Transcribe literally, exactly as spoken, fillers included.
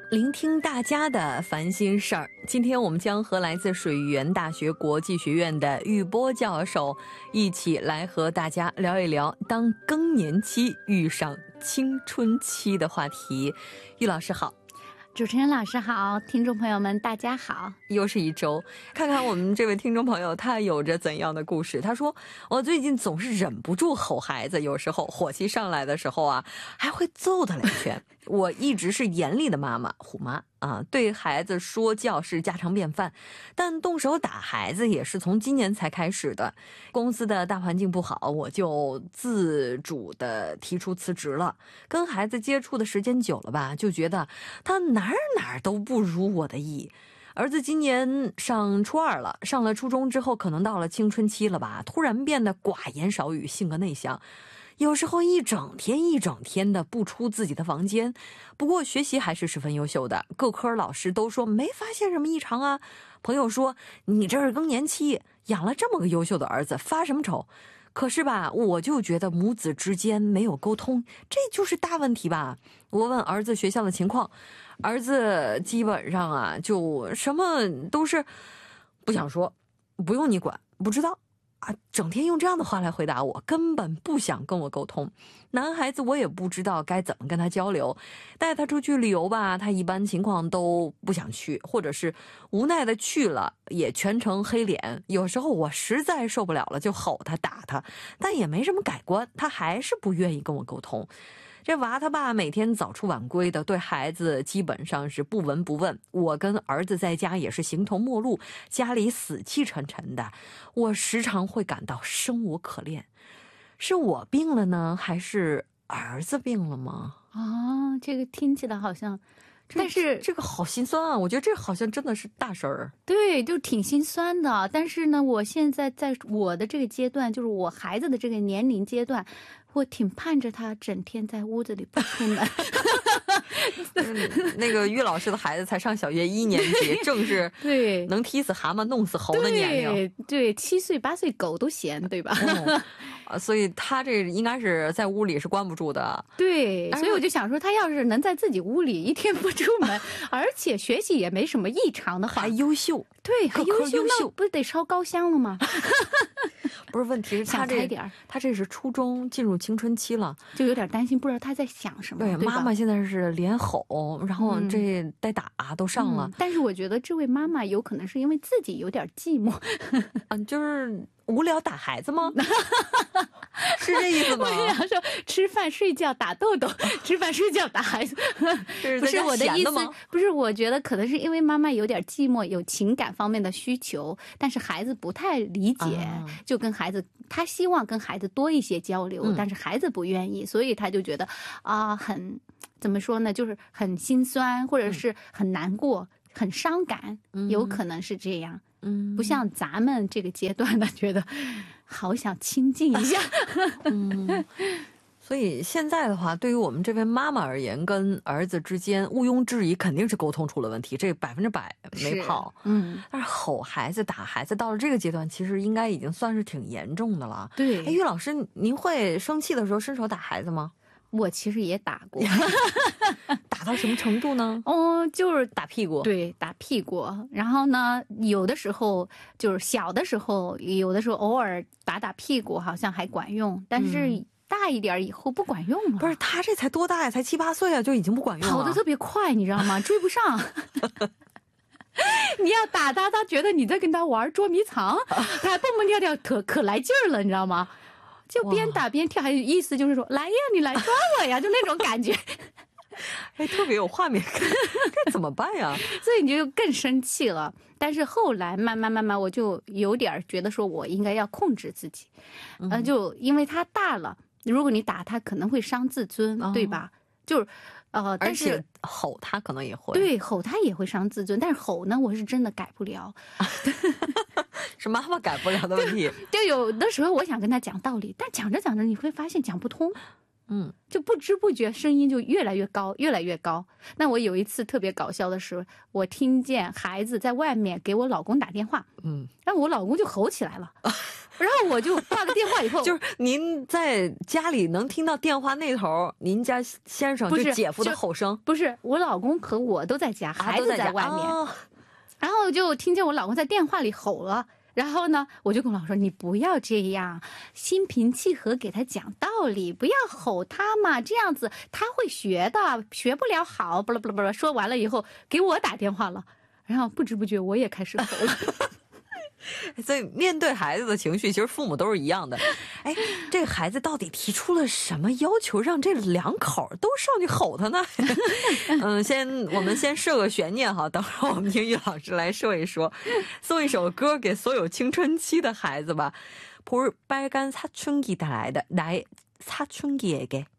聆听大家的烦心事儿。今天我们将和来自水源大学国际学院的玉波教授一起来和大家聊一聊当更年期遇上青春期的话题。玉老师好。 主持人老师好，听众朋友们大家好。 又是一周，看看我们这位听众朋友他有着怎样的故事。他说，我最近总是忍不住吼孩子，有时候火气上来的时候啊，还会揍他两拳。我一直是严厉的妈妈，虎妈啊，对孩子说教是家常便饭，但动手打孩子也是从今年才开始的。公司的大环境不好，我就自主的提出辞职了。跟孩子接触的时间久了吧，就觉得他哪儿哪儿都不如我的意。儿子今年上初二了，上了初中之后可能到了青春期了吧，突然变得寡言少语，性格内向，有时候一整天一整天的不出自己的房间。不过学习还是十分优秀的，各科老师都说没发现什么异常啊。朋友说你这是更年期，养了这么个优秀的儿子发什么愁。可是吧，我就觉得母子之间没有沟通，这就是大问题吧。我问儿子学校的情况，儿子基本上啊就什么都是不想说，不用你管，不知道啊，整天用这样的话来回答我，根本不想跟我沟通。男孩子我也不知道该怎么跟他交流，带他出去旅游吧，他一般情况都不想去，或者是无奈的去了也全程黑脸。有时候我实在受不了了就吼他打他，但也没什么改观，他还是不愿意跟我沟通。这娃他爸每天早出晚归的，对孩子基本上是不闻不问。我跟儿子在家也是形同陌路，家里死气沉沉的，我时常会感到生无可恋。是我病了呢，还是儿子病了吗？ 啊，这个听起来好像，但是这个好心酸啊！我觉得这好像真的是大事儿。 对，就挺心酸的。但是呢，我现在在我的这个阶段，就是我孩子的这个年龄阶段，我挺盼着他整天在屋子里不出门。 那个于老师的孩子才上小学一年级，正是对能踢死蛤蟆弄死猴的年龄。 对对，七岁八岁狗都嫌，对吧？ 哦，所以他这应该是在屋里是关不住的。 对，所以我就想说，他要是能在自己屋里一天不出门，而且学习也没什么异常的话， 还优秀， 对，还优秀， 优秀， 那不是得烧高香了吗？ 不是，问题是他这点他这是初中进入青春期了， 就有点担心，不知道他在想什么。 对， 对， 妈妈现在是连吼，然后这带打都上了、 嗯嗯。但是我觉得这位妈妈有可能是因为自己有点寂寞， 嗯，就是无聊打孩子吗？是这意思吗？ 我想说吃饭睡觉打豆豆，吃饭睡觉打孩子，不是我的意思。不是，我觉得可能是因为妈妈有点寂寞，有情感方面的需求，但是孩子不太理解，啊、就跟孩子，他希望跟孩子多一些交流，嗯、但是孩子不愿意，所以他就觉得啊，很怎么说呢，就是很心酸，或者是很难过、嗯、很伤感，有可能是这样。嗯，不像咱们这个阶段的，觉得好想亲近一下。 嗯，所以现在的话，对于我们这位妈妈而言，跟儿子之间毋庸置疑肯定是沟通出了问题，这百分之百没跑。嗯，但是吼孩子打孩子到了这个阶段，其实应该已经算是挺严重的了。 对， 哎，于老师，您会生气的时候伸手打孩子吗？ 我其实也打过。 打到什么程度呢？ 哦，就是打屁股。 对，打屁股。然后呢，有的时候就是小的时候，有的时候偶尔打打屁股好像还管用，但是大一点以后不管用了。 不是，他这才多大呀？才七八岁啊，就已经不管用了。 跑得特别快，你知道吗？追不上。你要打他，他觉得你在跟他玩捉迷藏，他还蹦蹦跳跳，可可来劲儿了，你知道吗？就边打边跳，还有意思就是说，来呀，你来抓我呀，就那种感觉。 哎，特别有画面感，这怎么办呀？ 所以你就更生气了。但是后来慢慢慢慢，我就有点觉得说我应该要控制自己，嗯、呃，就因为他大了，如果你打他，可能会伤自尊，哦、对吧？就是呃，但是而且吼他可能也会， 对，吼他也会伤自尊，但是吼呢，我是真的改不了。 是妈妈改不了的问题。 就有的时候我想跟他讲道理，但讲着讲着你会发现讲不通。嗯，就不知不觉声音就越来越高，越来越高。那我有一次特别搞笑的是，我听见孩子在外面给我老公打电话，嗯，然后我老公就吼起来了。 然后我就挂个电话以后， 就是您在家里能听到电话那头，您家先生就姐夫的吼声， 不是我老公和我都在家，孩子在外面， 哦、 然后就听见我老公在电话里吼了。然后呢，我就跟我老公说：“你不要这样，心平气和给他讲道理，不要吼他嘛，这样子他会学的，学不了好。”不啦不啦不啦，说完了以后给我打电话了，然后不知不觉我也开始吼了。 所以面对孩子的情绪，其实父母都是一样的。哎，这个孩子到底提出了什么要求，让这两口都上去吼他呢？嗯，先我们先设个悬念哈，等会儿我们听于老师来说一说，送一首歌给所有青春期的孩子吧。볼빨간사춘기带来的来사춘기에게。